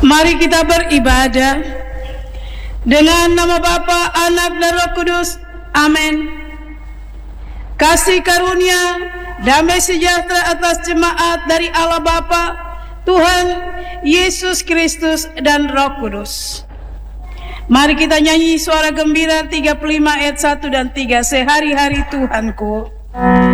Mari kita beribadah dengan nama Bapa, Anak, dan Roh Kudus. Amin. Kasih karunia, damai sejahtera atas jemaat dari Allah Bapa, Tuhan Yesus Kristus, dan Roh Kudus. Mari kita nyanyi suara gembira 35 ayat 1 dan 3. Sehari-hari Tuhanku.